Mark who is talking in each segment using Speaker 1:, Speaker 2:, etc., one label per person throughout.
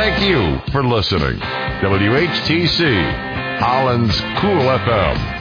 Speaker 1: thank you for listening. WHTC, Holland's Cool FM.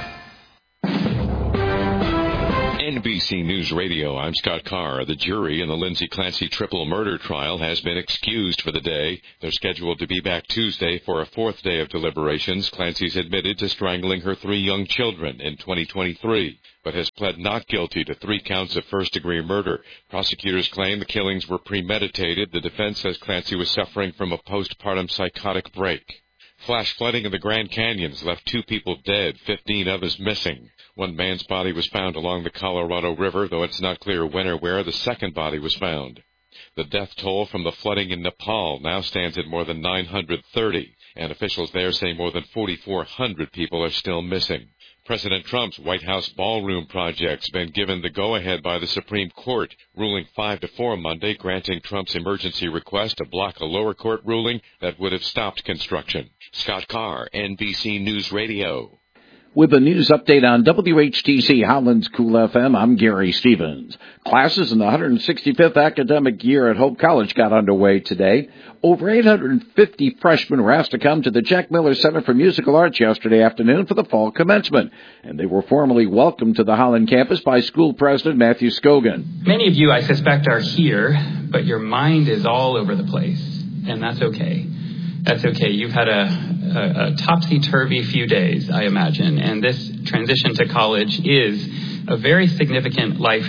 Speaker 2: NBC News Radio, I'm Scott Carr. The jury in the Lindsay Clancy triple murder trial has been excused for the day. They're scheduled to be back Tuesday for a fourth day of deliberations. Clancy's admitted to strangling her 3 young children in 2023, but has pled not guilty to 3 counts of first-degree murder. Prosecutors claim the killings were premeditated. The defense says Clancy was suffering from a postpartum psychotic break. Flash flooding in the Grand Canyon has left 2 people dead, 15 others missing. One man's body was found along the Colorado River, though it's not clear when or where the second body was found. The death toll from the flooding in Nepal now stands at more than 930, and officials there say more than 4,400 people are still missing. President Trump's White House ballroom project's been given the go-ahead by the Supreme Court, ruling 5-4 Monday, granting Trump's emergency request to block a lower court ruling that would have stopped construction. Scott Carr, NBC News Radio.
Speaker 3: With a news update on WHTC Holland's Cool FM, I'm Gary Stevens. Classes in the 165th academic year at Hope College got underway today. Over 850 freshmen were asked to come to the Jack Miller Center for Musical Arts yesterday afternoon for the fall commencement, and they were formally welcomed to the Holland campus by school president Matthew Scogan.
Speaker 4: Many of you, I suspect, are here, but your mind is all over the place, and that's okay. That's okay. You've had a topsy-turvy few days, I imagine, and this transition to college is a very significant life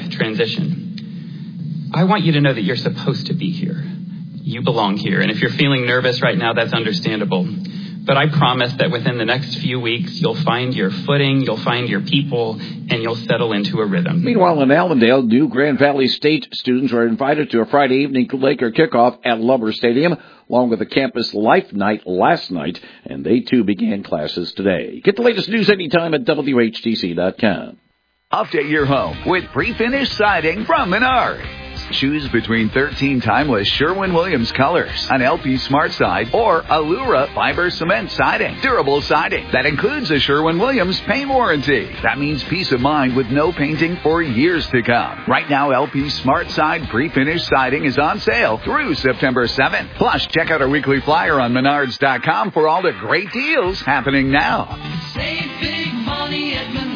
Speaker 4: transition. I want you to know that you're supposed to be here. You belong here, and if you're feeling nervous right now, that's understandable. But I promise that within the next few weeks, you'll find your footing, you'll find your people, and you'll settle into a rhythm.
Speaker 3: Meanwhile, in Allendale, new Grand Valley State students were invited to a Friday evening Laker kickoff at Lumber Stadium, along with a campus life night last night, and they too began classes today. Get the latest news anytime at WHTC.com.
Speaker 5: Update your home with pre-finished siding from Menards. Choose between 13 timeless Sherwin-Williams colors, an LP Smart Side, or Allura fiber cement siding. Durable siding that includes a Sherwin-Williams paint warranty. That means peace of mind with no painting for years to come. Right now, LP Smart Side pre-finished siding is on sale through September 7th. Plus, check out our weekly flyer on Menards.com for all the great deals happening now.
Speaker 6: Save big money at Menards.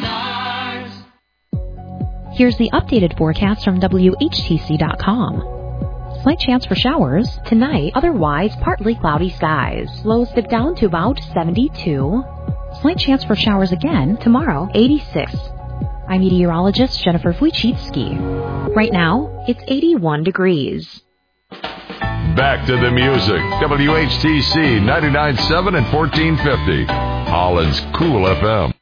Speaker 7: Here's the updated forecast from WHTC.com. Slight chance for showers tonight, otherwise partly cloudy skies. Lows dip down to about 72. Slight chance for showers again tomorrow, 86. I'm meteorologist Jennifer Wojcicki. Right now, it's 81 degrees.
Speaker 1: Back to the music. WHTC 99.7 and 1450. Holland's Cool FM.